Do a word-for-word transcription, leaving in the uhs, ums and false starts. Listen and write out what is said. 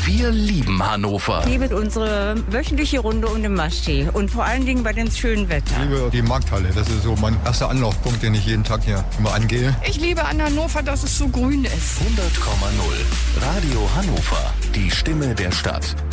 Wir lieben Hannover. Ich liebe unsere wöchentliche Runde um den Maschsee und vor allen Dingen bei dem schönen Wetter. Ich liebe die Markthalle. Das ist so mein erster Anlaufpunkt, den ich jeden Tag hier immer angehe. Ich liebe an Hannover, dass es so grün ist. hundert Komma null Radio Hannover. Die Stimme der Stadt.